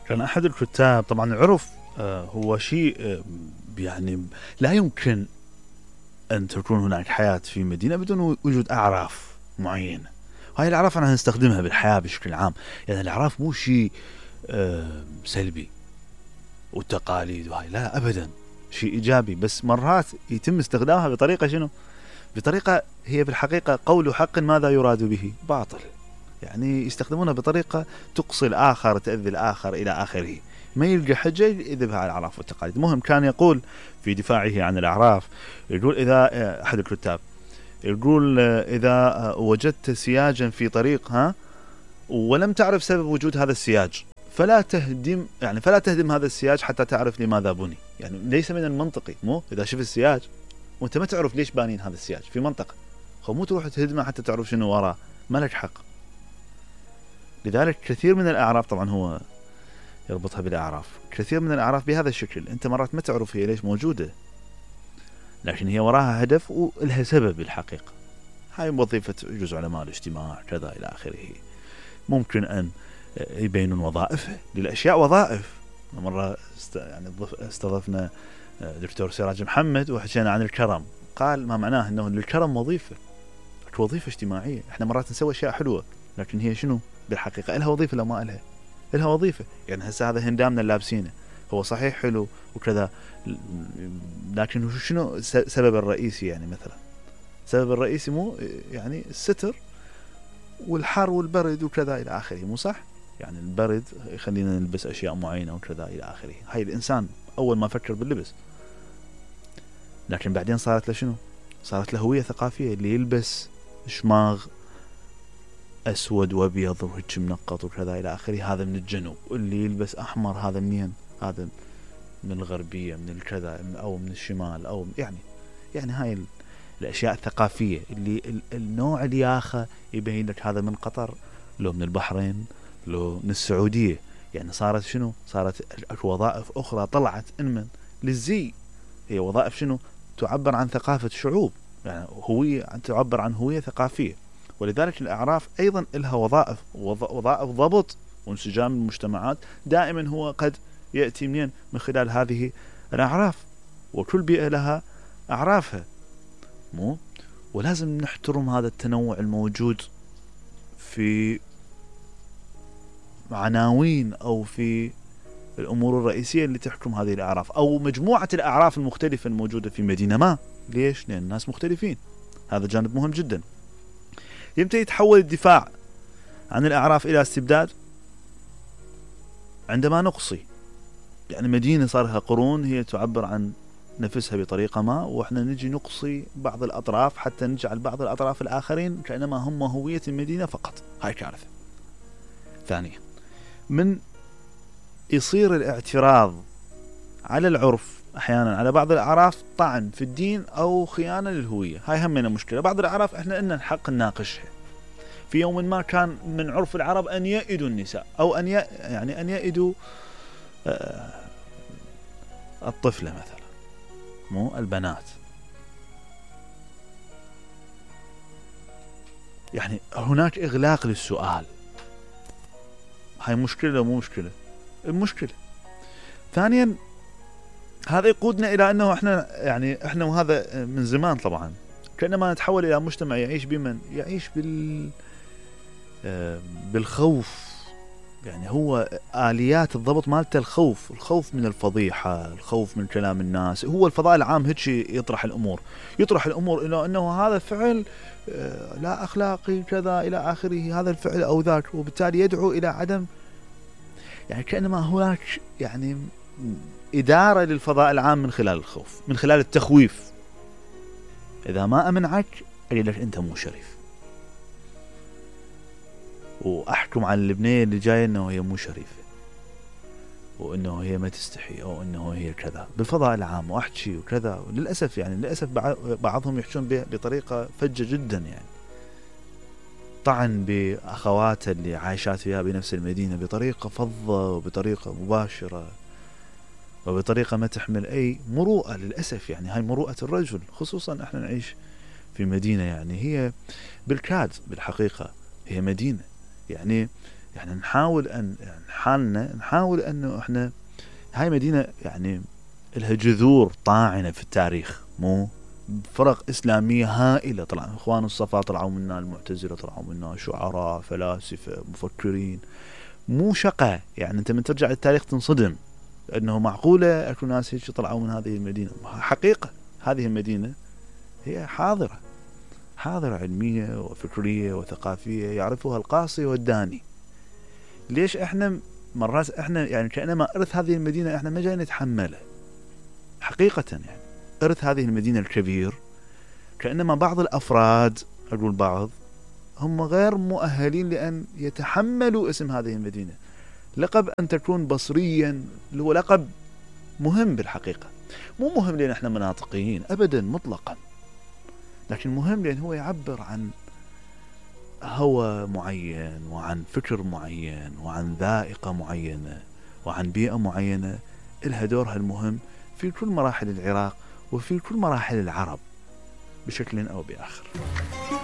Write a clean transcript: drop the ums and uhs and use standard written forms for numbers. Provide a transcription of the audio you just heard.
كان أحد الكتاب طبعا العرف هو شيء يعني لا يمكن أن تكون هناك حياة في مدينة بدون وجود أعراف معينة. هاي الأعراف أنا هنستخدمها بالحياة بشكل عام. يعني الأعراف مو شيء سلبي والتقاليد وهاي، لا أبدا، شيء إيجابي، بس مرات يتم استخدامها بطريقة شنو؟ بطريقة هي بالحقيقة قول حق ماذا يراد به باطل. يعني يستخدمونها بطريقة تقصي الآخر، تأذي الآخر إلى آخره، ما يلقى حجة يذبها على الأعراف والتقاليد. مهم كان يقول في دفاعه عن الأعراف، يقول إذا أحد الكتاب يقول إذا وجدت سياجا في طريق ولم تعرف سبب وجود هذا السياج فلا تهدم هذا السياج حتى تعرف لماذا بني. يعني ليس من المنطقي مو إذا شفت السياج وانت ما تعرف ليش بانين هذا السياج في منطقة، مو تروح تهدمه حتى تعرف شنو وراه، ما لك حق. لذلك كثير من الأعراف، طبعا هو يربطها بالأعراف، كثير من الأعراف بهذا الشكل، انت مرات ما تعرف هي ليش موجودة، لكن هي وراها هدف ولها سبب الحقيقة. هاي وظيفة يجوز علماء الاجتماع كذا إلى آخره. ممكن أن يبينون وظائفها للأشياء وظائف. مرة استضفنا دكتور سراج محمد وحكينا عن الكرم، قال ما معناه أنه للكرم وظيفة اجتماعية. احنا مرات نسوي أشياء حلوة لكن هي شنو بالحقيقة؟ إلها وظيفة لو ما إلها وظيفة. يعني هسه هذا هندامنا اللابسينه هو صحيح حلو وكذا، لكن شنو سبب الرئيسي؟ يعني مثلا سبب الرئيسي مو يعني الستر والحر والبرد وكذا إلى آخره، مو صح؟ يعني البرد يخلينا نلبس أشياء معينة وكذا إلى آخره. هاي الإنسان أول ما فكر باللبس، لكن بعدين صارت له شنو؟ صارت له هوية ثقافية، اللي يلبس شماغ أسود وأبيض وهيك منقط وكذا إلى آخره هذا من الجنوب، واللي يلبس أحمر هذا منين؟ هذا من الغربية، من الكذا أو من الشمال، أو يعني هاي الأشياء الثقافية اللي النوع الياخة يبين لك هذا من قطر لو من البحرين لو من السعودية. يعني صارت شنو؟ صارت وظائف أخرى طلعت من للزي، هي وظائف شنو؟ تعبر عن ثقافة شعوب، يعني هوية، تعبر عن هوية ثقافية. ولذلك الأعراف أيضا لها وظائف ضبط وانسجام المجتمعات دائما هو قد يأتي من خلال هذه الأعراف، وكل بيئة لها أعرافها مو؟ ولازم نحترم هذا التنوع الموجود في عناوين أو في الأمور الرئيسية اللي تحكم هذه الأعراف أو مجموعة الأعراف المختلفة الموجودة في مدينة ما. ليش؟ لأن الناس مختلفين. هذا جانب مهم جدا. يمتى يتحول الدفاع عن الأعراف إلى استبداد؟ عندما نقصي، يعني مدينة صار لها قرون هي تعبر عن نفسها بطريقة ما، وإحنا نجي نقصي بعض الأطراف حتى نجعل بعض الأطراف الآخرين كأنما هم هوية المدينة فقط. هاي كارثة. ثانيا، من يصير الاعتراض على العرف أحيانا على بعض الأعراف طعن في الدين أو خيانة للهوية. هاي همنا مشكلة. بعض الأعراف إحنا لنا الحق نناقشها. في يوم ما كان من عرف العرب أن يئدوا النساء أو أن يئدوا الطفلة مثلا، مو البنات. يعني هناك إغلاق للسؤال. هاي مشكلة مو مشكلة؟ المشكلة. ثانيا، هذا يقودنا إلى أنه إحنا وهذا من زمان طبعا كأنما نتحول إلى مجتمع يعيش بمن يعيش بالخوف. يعني هو آليات الضبط مالته الخوف من الفضيحة، الخوف من كلام الناس. هو الفضاء العام هيك يطرح الأمور إلى أنه هذا فعل لا أخلاقي كذا إلى آخره، هذا الفعل أو ذاك، وبالتالي يدعو إلى عدم، يعني كأنما هناك يعني إدارة للفضاء العام من خلال الخوف، من خلال التخويف. إذا ما أمنعك أقول لك أنت مو شريف، وأحكم على البنية اللي جاية أنه هي مو شريفة، وأنه هي ما تستحي، أو أنه هي كذا بالفضاء العام، وأحكي وكذا. وللأسف للأسف بعضهم يحجون بطريقة فجة جدا، يعني طعن بأخواته اللي عايشات فيها بنفس المدينة بطريقة فظة وبطريقة مباشرة وبطريقة ما تحمل أي مروءة. للأسف يعني هاي مروءة الرجل، خصوصا احنا نعيش في مدينة يعني هي بالكاد بالحقيقة هي مدينة. يعني يعني نحاول أن يعني حالنا نحاول أنه إحنا هاي مدينة يعني لها جذور طاعنة في التاريخ، مو فرق إسلامية هائلة طلع، إخوان الصفا طلعوا منا، المعتزلة طلعوا منا، شعراء، فلاسفة، مفكرين، مو شقة. يعني أنت من ترجع للتاريخ تنصدم أنه معقولة أكو ناس هيك طلعوا من هذه المدينة. حقيقة هذه المدينة هي حاضرة علمية وفكرية وثقافية يعرفها القاصي والداني. ليش احنا مرات احنا يعني كأنما ارث هذه المدينة احنا ما جاي نتحمله حقيقة. يعني ارث هذه المدينة الكبير كأنما بعض الافراد، اقول بعض، هم غير مؤهلين لان يتحملوا اسم هذه المدينة. لقب ان تكون بصريا اللي هو لقب مهم بالحقيقة، مو مهم لان احنا مناطقيين ابدا مطلقا، لكن مهم لان هو يعبر عن هوى معين وعن فكر معين وعن ذائقة معينة وعن بيئة معينة إلها دورها المهم في كل مراحل العراق وفي كل مراحل العرب بشكل أو بآخر.